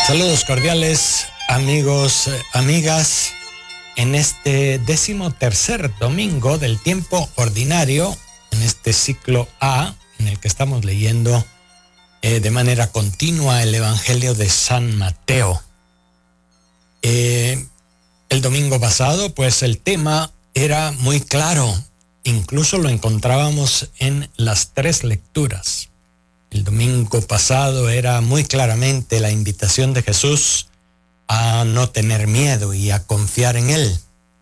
Saludos cordiales, amigos, amigas, en este 13º domingo del tiempo ordinario, en este ciclo A, en el que estamos leyendo de manera continua el Evangelio de San Mateo. El domingo pasado, pues el tema era muy claro, incluso lo encontrábamos en las 3 lecturas. El domingo pasado era muy claramente la invitación de Jesús a no tener miedo y a confiar en Él.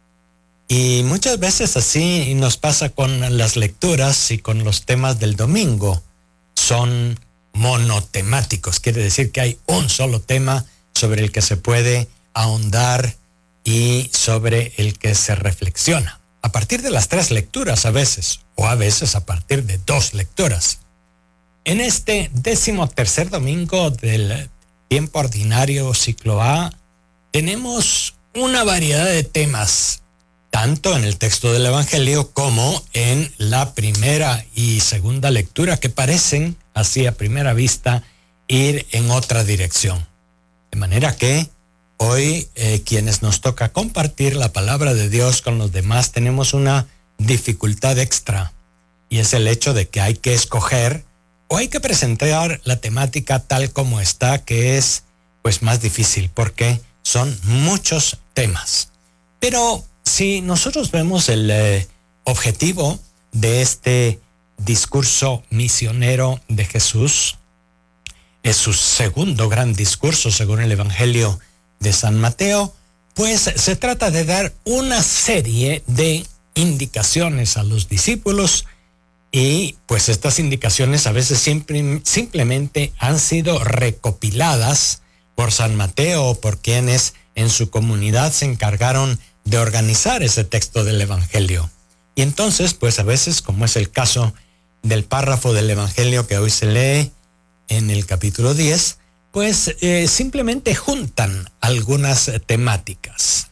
Y muchas veces así nos pasa con las lecturas y con los temas del domingo. Son monotemáticos, quiere decir que hay un solo tema sobre el que se puede ahondar y sobre el que se reflexiona. A partir de las 3 lecturas a veces, o a veces a partir de 2 lecturas. En este 13º domingo del tiempo ordinario ciclo A, tenemos una variedad de temas, tanto en el texto del Evangelio como en la primera y segunda lectura, que parecen, así a primera vista, ir en otra dirección. De manera que hoy, quienes nos toca compartir la palabra de Dios con los demás, tenemos una dificultad extra, y es el hecho de que hay que escoger o hay que presentar la temática tal como está, que es pues más difícil porque son muchos temas. Pero si nosotros vemos el objetivo de este discurso misionero de Jesús, es su segundo gran discurso según el Evangelio de San Mateo, pues se trata de dar una serie de indicaciones a los discípulos. Y pues estas indicaciones a veces simplemente han sido recopiladas por San Mateo o por quienes en su comunidad se encargaron de organizar ese texto del Evangelio. Y entonces, pues a veces, como es el caso del párrafo del Evangelio que hoy se lee en el capítulo 10, pues simplemente juntan algunas temáticas.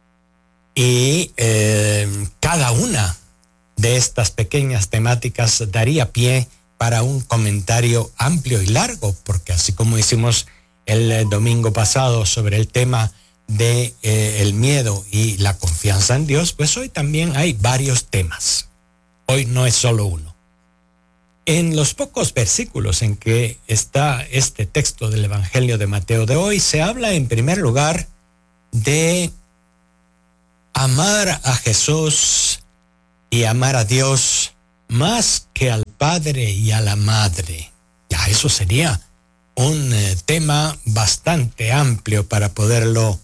Y cada una de estas pequeñas temáticas daría pie para un comentario amplio y largo, porque así como hicimos el domingo pasado sobre el tema de el miedo y la confianza en Dios, pues hoy también hay varios temas. Hoy no es solo uno. En los pocos versículos en que está este texto del Evangelio de Mateo de hoy, se habla en primer lugar de amar a Jesús y amar a Dios más que al Padre y a la Madre. Ya eso sería un tema bastante amplio para poderlo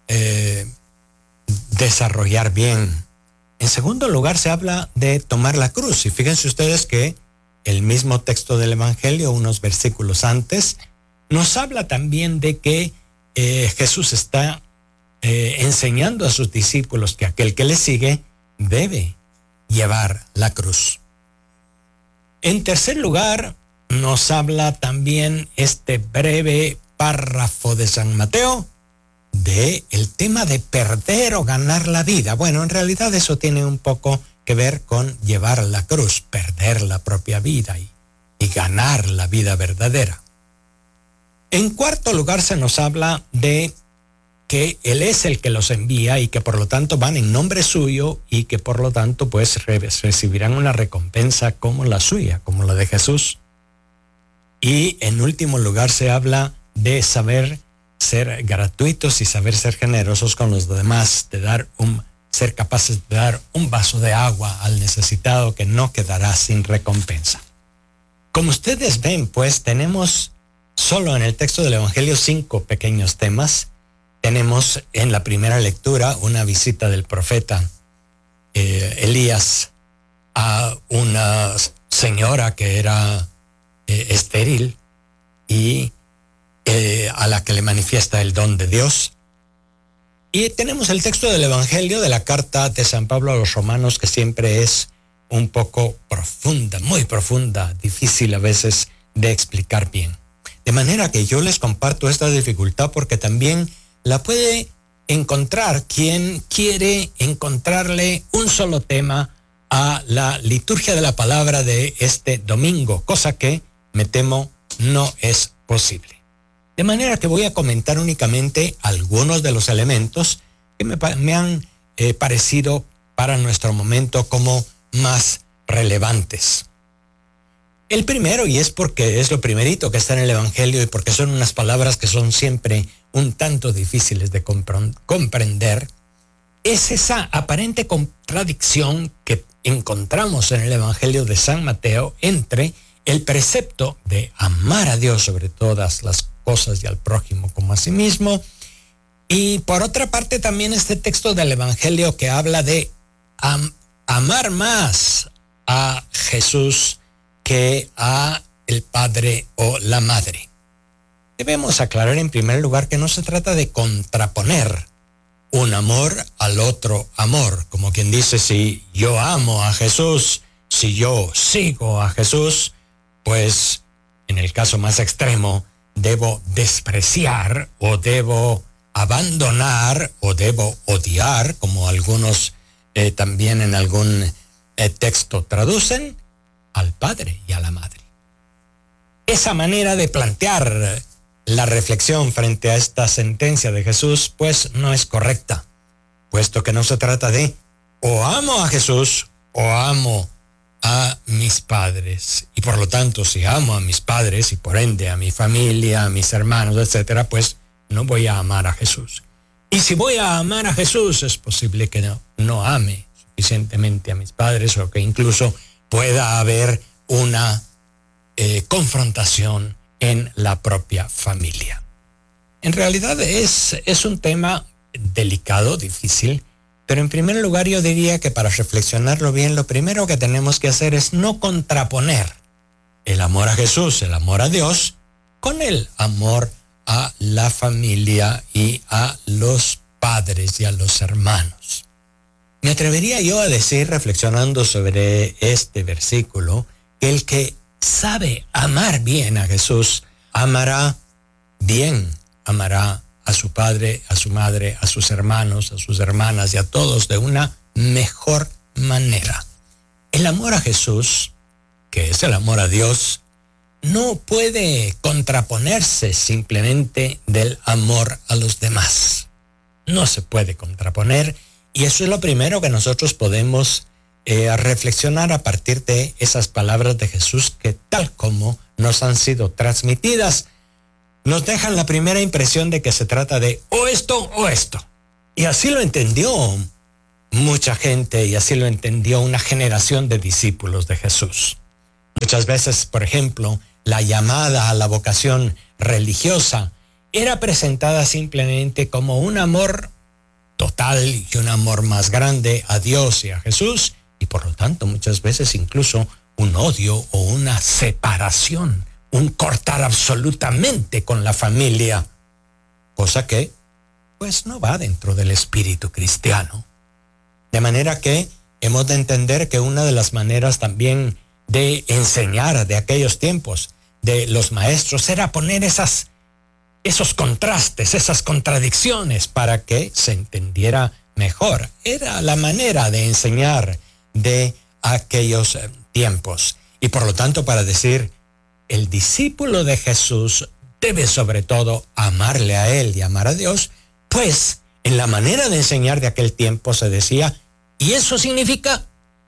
desarrollar bien. En segundo lugar, se habla de tomar la cruz. Y fíjense ustedes que el mismo texto del Evangelio, unos versículos antes, nos habla también de que Jesús está enseñando a sus discípulos que aquel que le sigue debe llevar la cruz. En tercer lugar, nos habla también este breve párrafo de San Mateo de el tema de perder o ganar la vida. Bueno, en realidad eso tiene un poco que ver con llevar la cruz, perder la propia vida y ganar la vida verdadera. En cuarto lugar, se nos habla de que Él es el que los envía y que por lo tanto van en nombre suyo y que por lo tanto pues recibirán una recompensa como la suya, como la de Jesús. Y en último lugar se habla de saber ser gratuitos y saber ser generosos con los demás, de ser capaces de dar un vaso de agua al necesitado que no quedará sin recompensa. Como ustedes ven, pues tenemos solo en el texto del Evangelio 5 pequeños temas. Tenemos en la primera lectura una visita del profeta Elías a una señora que era estéril y a la que le manifiesta el don de Dios. Y tenemos el texto del Evangelio de la carta de San Pablo a los Romanos, que siempre es un poco profunda, muy profunda, difícil a veces de explicar bien. De manera que yo les comparto esta dificultad porque también la puede encontrar quien quiere encontrarle un solo tema a la liturgia de la palabra de este domingo, cosa que me temo no es posible. De manera que voy a comentar únicamente algunos de los elementos que me han parecido para nuestro momento como más relevantes. El primero, y es porque es lo primerito que está en el Evangelio y porque son unas palabras que son siempre un tanto difíciles de comprender, es esa aparente contradicción que encontramos en el Evangelio de San Mateo entre el precepto de amar a Dios sobre todas las cosas y al prójimo como a sí mismo, y por otra parte también este texto del Evangelio que habla de amar más a Jesús que a el padre o la madre. Debemos aclarar en primer lugar que no se trata de contraponer un amor al otro amor, como quien dice, si yo amo a Jesús, si yo sigo a Jesús, pues en el caso más extremo debo despreciar o debo abandonar o debo odiar, como algunos también en algún texto traducen, al padre y a la madre. Esa manera de plantear la reflexión frente a esta sentencia de Jesús, pues no es correcta, puesto que no se trata de o amo a Jesús o amo a mis padres. Y por lo tanto, si amo a mis padres y por ende a mi familia, a mis hermanos, etcétera, pues no voy a amar a Jesús. Y si voy a amar a Jesús, es posible que no ame suficientemente a mis padres o que incluso pueda haber una confrontación en la propia familia. En realidad es un tema delicado, difícil, pero en primer lugar yo diría que para reflexionarlo bien, lo primero que tenemos que hacer es no contraponer el amor a Jesús, el amor a Dios, con el amor a la familia y a los padres y a los hermanos. Me atrevería yo a decir, reflexionando sobre este versículo, que el que sabe amar bien a Jesús, amará bien, amará a su padre, a su madre, a sus hermanos, a sus hermanas y a todos de una mejor manera. El amor a Jesús, que es el amor a Dios, no puede contraponerse simplemente del amor a los demás. No se puede contraponer, y eso es lo primero que nosotros podemos reflexionar a partir de esas palabras de Jesús que, tal como nos han sido transmitidas, nos dejan la primera impresión de que se trata de o esto o esto. Y así lo entendió mucha gente y así lo entendió una generación de discípulos de Jesús. Muchas veces, por ejemplo, la llamada a la vocación religiosa era presentada simplemente como un amor total y un amor más grande a Dios y a Jesús, y por lo tanto muchas veces incluso un odio o una separación, un cortar absolutamente con la familia, cosa que pues no va dentro del espíritu cristiano. De manera que hemos de entender que una de las maneras también de enseñar de aquellos tiempos de los maestros era poner esos contrastes, esas contradicciones para que se entendiera mejor. Era la manera de enseñar de aquellos tiempos. Y por lo tanto, para decir, el discípulo de Jesús debe sobre todo amarle a él y amar a Dios, pues en la manera de enseñar de aquel tiempo se decía, y eso significa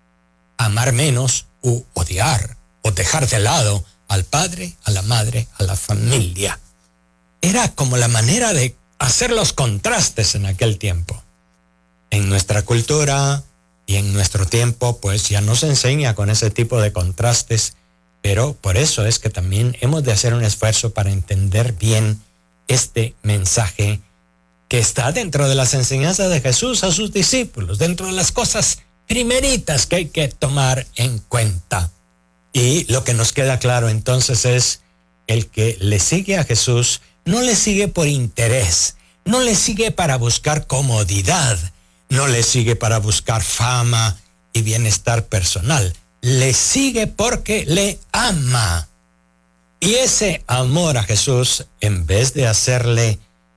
amar menos u odiar o dejar de lado al padre, a la madre, a la familia. Era como la manera de hacer los contrastes en aquel tiempo. En nuestra cultura y en nuestro tiempo, pues ya no se enseña con ese tipo de contrastes, pero por eso es que también hemos de hacer un esfuerzo para entender bien este mensaje que está dentro de las enseñanzas de Jesús a sus discípulos, dentro de las cosas primeritas que hay que tomar en cuenta. Y lo que nos queda claro entonces es el que le sigue a Jesús no le sigue por interés, no le sigue para buscar comodidad, no le sigue para buscar fama y bienestar personal, le sigue porque le ama. Y ese amor a Jesús, en vez de hacerle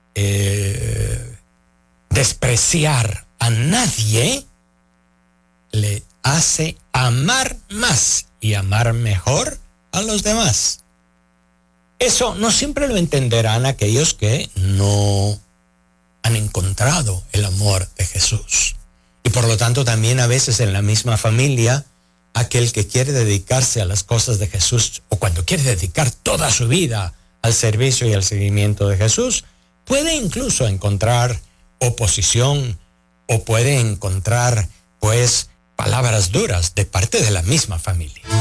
despreciar a nadie, le hace amar más y amar mejor a los demás. Eso no siempre lo entenderán aquellos que no han encontrado el amor de Jesús. Y por lo tanto también a veces en la misma familia, aquel que quiere dedicarse a las cosas de Jesús o cuando quiere dedicar toda su vida al servicio y al seguimiento de Jesús, puede incluso encontrar oposición o puede encontrar, pues, palabras duras de parte de la misma familia.